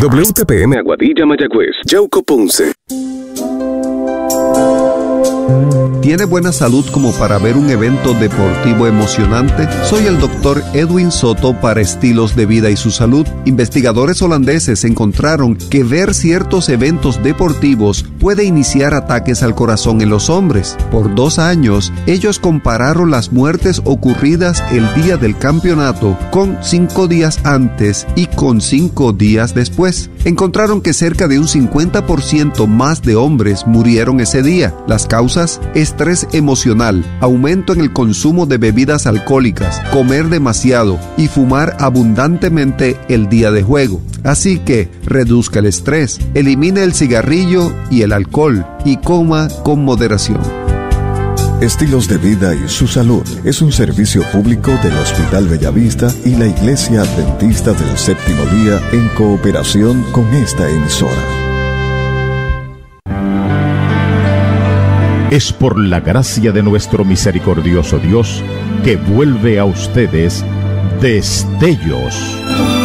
WTPM Aguadilla, Mayagüez. Yauco, Ponce. ¿Tiene buena salud como para ver un evento deportivo emocionante? Soy el Dr. Edwin Soto para Estilos de Vida y su Salud. Investigadores holandeses encontraron que ver ciertos eventos deportivos puede iniciar ataques al corazón en los hombres. Por 2 años, ellos compararon las muertes ocurridas el día del campeonato con 5 días antes y con 5 días después. Encontraron que cerca de un 50% más de hombres murieron ese día. Las causas: estrés emocional, aumento en el consumo de bebidas alcohólicas, comer demasiado y fumar abundantemente el día de juego. Así que reduzca el estrés, elimine el cigarrillo y el alcohol y coma con moderación. Estilos de Vida y su Salud es un servicio público del Hospital Bellavista y la Iglesia Adventista del Séptimo Día en cooperación con esta emisora. Es por la gracia de nuestro misericordioso Dios que vuelve a ustedes Destellos.